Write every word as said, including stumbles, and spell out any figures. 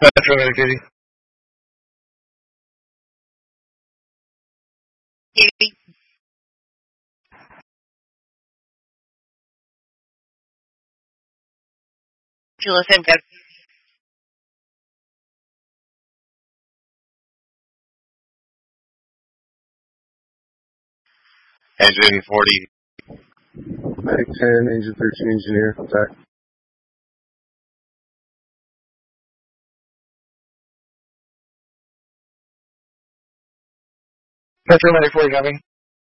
Paramedic eighty. eighty. Julia Sam, good. Engine forty. Medic ten, engine thirteen, engineer, attack. Paramedic forty, coming.